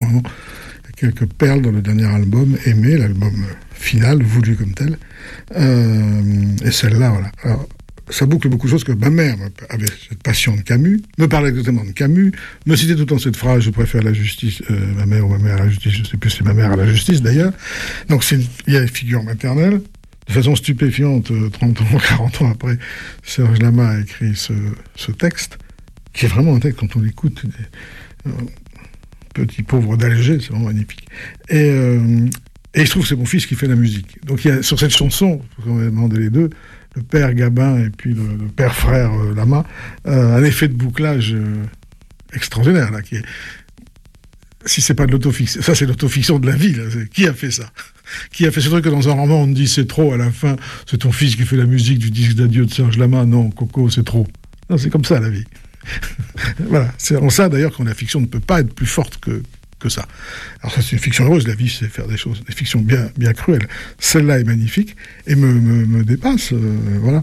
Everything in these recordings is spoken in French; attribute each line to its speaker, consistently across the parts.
Speaker 1: vraiment quelques perles dans le dernier album, Aimé, l'album final, voulu comme tel. Et celle-là, voilà. Alors, ça boucle beaucoup de choses que ma mère avait cette passion de Camus, me parlait exactement de Camus, me citait tout le temps cette phrase, je préfère la justice, ma mère ou ma mère à la justice, je ne sais plus si c'est ma mère à la justice d'ailleurs. Donc il y a une figure maternelle. De façon stupéfiante, 30 ans, 40 ans après, Serge Lama a écrit ce texte, qui est vraiment un texte, quand on l'écoute, petit pauvre d'Alger, c'est vraiment magnifique. Et il se trouve que c'est mon fils qui fait la musique. Donc il y a, sur cette chanson, on a demandé les deux, le père Gabin et puis le père frère Lama, un effet de bouclage extraordinaire, là, qui est... Si c'est pas de l'autofiction, ça c'est l'autofiction de la vie, là. Qui a fait ça ? Qui a fait ce truc que dans un roman on dit c'est trop, à la fin c'est ton fils qui fait la musique du disque d'adieu de Serge Lama, non, Coco, c'est trop. Non, c'est comme ça la vie. Voilà, c'est en ça d'ailleurs que la fiction ne peut pas être plus forte que ça. Alors ça c'est une fiction heureuse, la vie c'est faire des choses, des fictions bien cruelles. Celle-là est magnifique et me dépasse, voilà.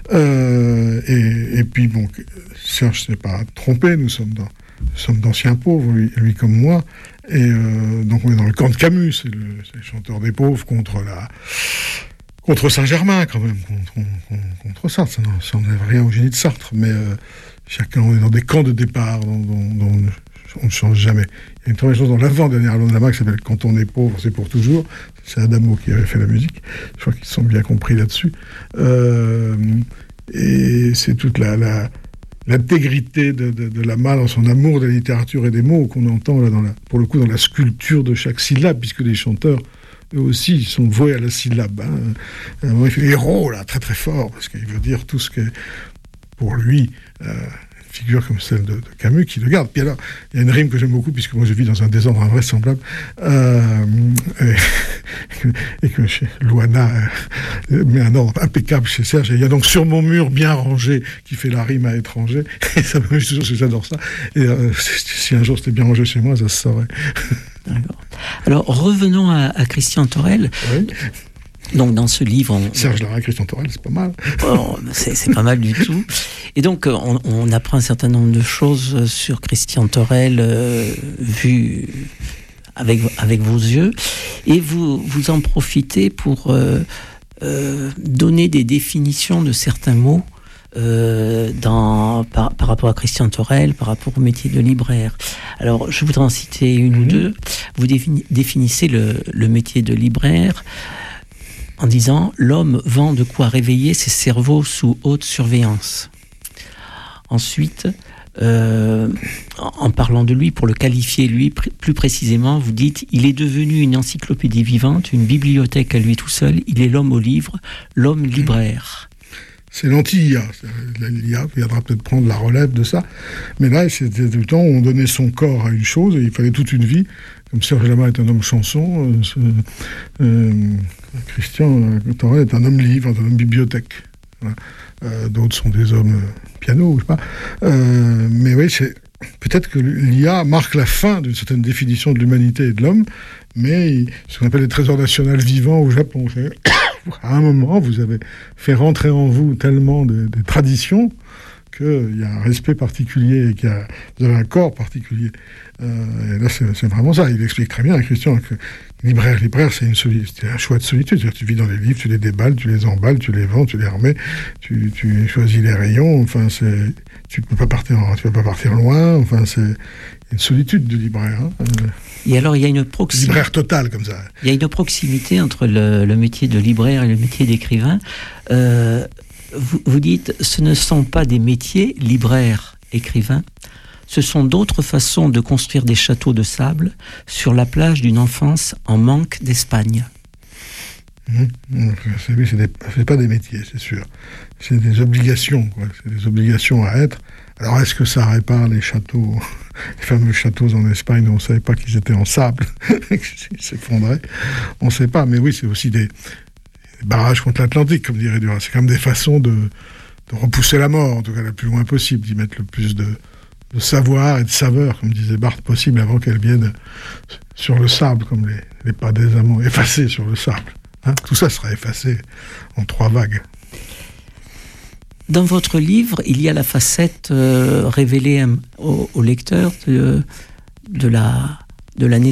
Speaker 1: Et puis bon, Serge s'est pas trompé, nous sommes d'anciens pauvres, lui comme moi, et donc on est dans le camp de Camus, c'est le chanteur des pauvres contre Saint-Germain quand même, contre Sartre, ça n'enlève rien au génie de Sartre, mais chacun, on est dans des camps de départ dont on ne change jamais. Il y a une très chose dans l'avant-dernier album de Lama qui s'appelle « Quand on est pauvre, c'est pour toujours ». C'est Adamo qui avait fait la musique. Je crois qu'ils sont bien compris là-dessus. Et c'est toute l'intégrité de Lama dans son amour de la littérature et des mots qu'on entend là pour le coup dans la sculpture de chaque syllabe, puisque les chanteurs, eux aussi, ils sont voués à la syllabe. Il fait héros, là, très très fort, parce qu'il veut dire tout ce que, pour lui, figure comme celle de Camus qui le garde. Puis alors, il y a une rime que j'aime beaucoup, puisque moi je vis dans un désordre invraisemblable, et que chez Loana met un ordre impeccable chez Serge. Et il y a donc sur mon mur bien rangé qui fait la rime à étranger. Et ça me toujours parce que j'adore ça. Et si un jour c'était bien rangé chez moi, ça se saurait.
Speaker 2: D'accord. Alors revenons à Christian Torel. Oui. Donc dans ce livre...
Speaker 1: Serge Lama, Christian Torel, c'est pas mal.
Speaker 2: Oh, c'est pas mal du tout. Et donc on apprend un certain nombre de choses sur Christian Torel, vu avec vos yeux. Et vous en profitez pour donner des définitions de certains mots par rapport à Christian Torel, par rapport au métier de libraire. Alors, je voudrais en citer une ou deux. Vous définissez le métier de libraire en disant « L'homme vend de quoi réveiller ses cerveaux sous haute surveillance ». Ensuite, en parlant de lui, pour le qualifier, lui, plus précisément, vous dites « Il est devenu une encyclopédie vivante, une bibliothèque à lui tout seul. Il est l'homme au livre, l'homme libraire. »
Speaker 1: C'est l'anti-IA. L'IA viendra peut-être prendre la relève de ça. Mais là, c'était le temps où on donnait son corps à une chose et il fallait toute une vie. Comme Serge Lama est un homme chanson, Christian Torel est un homme livre, un homme bibliothèque. Voilà. D'autres sont des hommes piano, je sais pas. Mais oui, peut-être que l'IA marque la fin d'une certaine définition de l'humanité et de l'homme, mais ce qu'on appelle les trésors nationaux vivants au Japon. À un moment, vous avez fait rentrer en vous tellement des traditions qu'il y a un respect particulier et vous avez un corps particulier. Et là, c'est vraiment ça. Il explique très bien à Christian que libraire, c'est un choix de solitude. C'est-à-dire, tu vis dans les livres, tu les déballes, tu les emballes, tu les vends, tu les remets, tu choisis les rayons. Enfin, tu peux pas partir loin. Enfin, c'est une solitude du libraire.
Speaker 2: Et alors, il y a une proximité.
Speaker 1: Libraire total, comme ça.
Speaker 2: Il y a une proximité entre le métier de libraire et le métier d'écrivain. Vous dites, ce ne sont pas des métiers, libraire, écrivain, ce sont d'autres façons de construire des châteaux de sable sur la plage d'une enfance en manque d'Espagne.
Speaker 1: C'est pas des métiers, c'est sûr. C'est des obligations, quoi. C'est des obligations à être. Alors, est-ce que ça répare les châteaux, les fameux châteaux en Espagne où on ne savait pas qu'ils étaient en sable, qu'ils s'effondraient? On ne sait pas, mais oui, c'est aussi des barrages contre l'Atlantique, comme dirait Duras. C'est quand même des façons de repousser la mort, en tout cas le plus loin possible, d'y mettre le plus de savoir et de saveur, comme disait Barthes, possible avant qu'elle vienne sur le sable, comme les pas des amants, effacés sur le sable. Tout ça sera effacé en 3 vagues.
Speaker 2: Dans votre livre, il y a la facette révélée au lecteur de la